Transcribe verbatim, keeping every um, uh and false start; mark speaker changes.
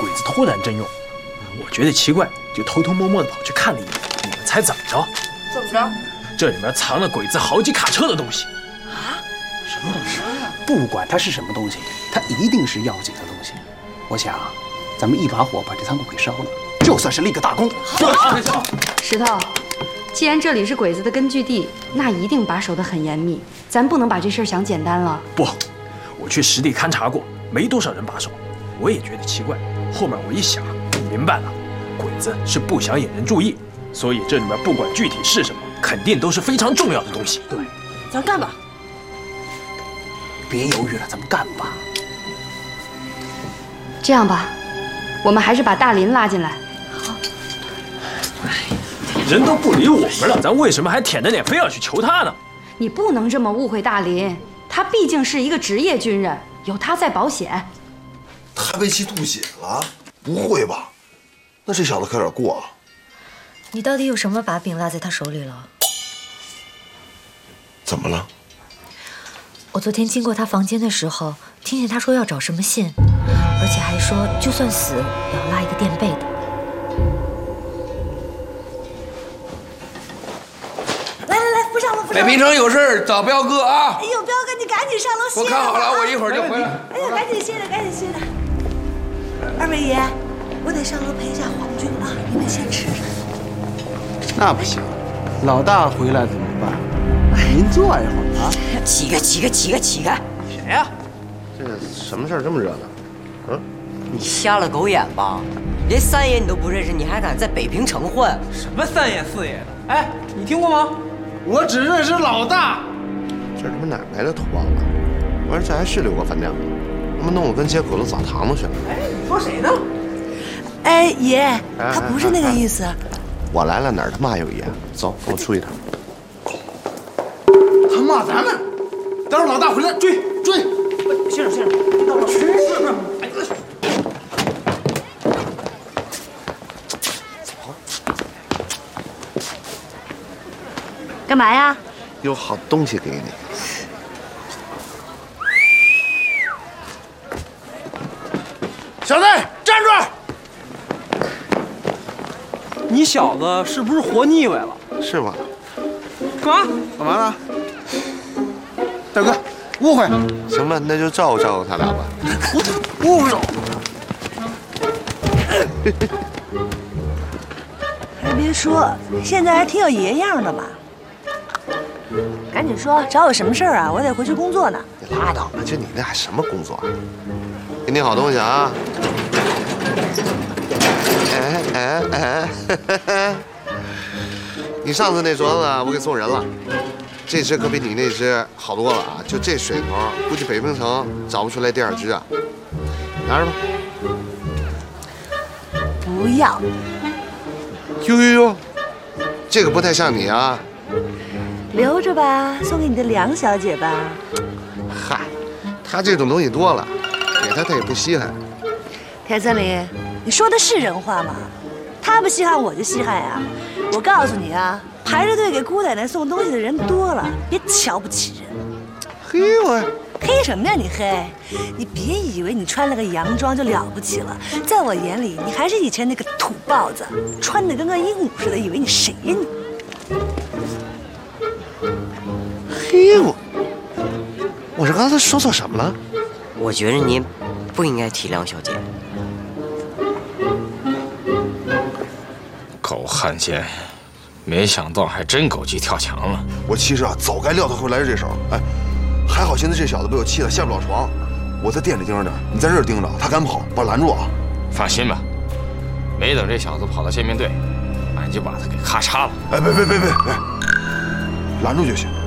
Speaker 1: 鬼子突然征用，我觉得奇怪，就偷偷摸摸的跑去看了一眼。你们猜怎么着？
Speaker 2: 怎么着？
Speaker 1: 这里面藏了鬼子好几卡车的东西。
Speaker 2: 啊？
Speaker 3: 什么东西？不管它是什么东西，它一定是要紧的东西。我想，咱们一把火把这仓库给烧了，就算是立个大功。
Speaker 4: 石头，既然这里是鬼子的根据地，那一定把守得很严密，咱不能把这事儿想简单了。
Speaker 1: 不，我去实地勘察过，没多少人把守。我也觉得奇怪，后面我一想，明白了，鬼子是不想引人注意，所以这里面不管具体是什么，肯定都是非常重要的东西。
Speaker 3: 对，
Speaker 2: 咱干吧。
Speaker 3: 别犹豫了，咱们干吧。
Speaker 4: 这样吧，我们还是把大林拉进来。
Speaker 2: 好。
Speaker 1: 人都不理我们了，咱为什么还舔着脸非要去求他呢？
Speaker 4: 你不能这么误会大林，他毕竟是一个职业军人，有他在保险。
Speaker 5: 他被气吐血了？不会吧？那这小子可有点过了。
Speaker 6: 你到底有什么把柄落在他手里了？
Speaker 5: 怎么了？
Speaker 6: 我昨天经过他房间的时候，听见他说要找什么信，而且还说就算死也要拉一个垫背的。
Speaker 2: 来来来，扶上楼，扶上楼。
Speaker 7: 北平城有事找彪哥啊！
Speaker 2: 哎呦，彪哥，你赶紧上楼歇。
Speaker 7: 我看好了，我一会儿就回来。
Speaker 2: 哎呀，赶紧歇着，赶紧歇着。二位爷，我得上楼陪一下皇军啊，你们先吃着。
Speaker 3: 那不行，老大回来怎么办？您坐一会儿啊。
Speaker 2: 起开，起开，起开，起开！
Speaker 1: 谁呀？
Speaker 5: 这什么事儿这么热闹？嗯，
Speaker 8: 你瞎了狗眼吧？连三爷你都不认识，你还敢在北平城混？
Speaker 9: 什么三爷四爷的？哎，你听过吗？我只认识老大。
Speaker 5: 这他妈哪来的土包子？我说这还是六国饭店吗？他妈弄得跟街口的澡堂子似的。
Speaker 9: 哎，你说谁呢？
Speaker 2: 哎，爷，他不是那个意思。
Speaker 5: 我来了哪儿他妈有爷？走，跟我出去趟。
Speaker 9: 他骂咱们，待会儿老大回来追追。先生先生，你等会儿去。哎，
Speaker 2: 干嘛呀？
Speaker 5: 有好东西给你。
Speaker 9: 小子，站住！你小子是不是活腻歪了？
Speaker 5: 是吧？
Speaker 9: 干嘛？
Speaker 5: 干嘛呢？
Speaker 9: 大哥，误会。
Speaker 5: 行吧，那就照顾照顾他俩吧。
Speaker 9: 误会。
Speaker 2: 还别说，现在还挺有爷样的嘛。赶紧说，找我什么事儿啊？我得回去工作呢。
Speaker 5: 你拉倒吧，就你那还什么工作啊？给你好东西啊！哎哎哎！你上次那镯子啊，我给送人了。这只可比你那只好多了啊！就这水头，估计北平城找不出来第二只啊。拿着吧。
Speaker 2: 不要。
Speaker 5: 呦呦呦，这个不太像你啊。
Speaker 2: 留着吧，送给你的梁小姐吧。
Speaker 5: 嗨，她这种东西多了，给她她也不稀罕。
Speaker 2: 田森林，你说的是人话吗？他不稀罕我就稀罕呀！我告诉你啊，排着队给姑奶奶送东西的人多了，别瞧不起人。
Speaker 5: 嘿我，
Speaker 2: 黑什么呀你黑？你别以为你穿了个洋装就了不起了，在我眼里你还是以前那个土包子，穿的跟个鹦鹉似的，以为你谁呀你？
Speaker 5: 嘿我，我这刚才说错什么了？
Speaker 8: 我觉得您不应该体谅小姐。
Speaker 10: 狗汉奸，没想到还真狗急跳墙了。
Speaker 5: 我其实啊，早该料到他会来这手。哎，还好现在这小子被我气得下不了床。我在店里盯着点，你在这儿盯着，他敢跑，把他拦住啊！
Speaker 10: 放心吧，没等这小子跑到见面队，俺就把他给咔嚓了。
Speaker 5: 哎，别别别别别，拦住就行。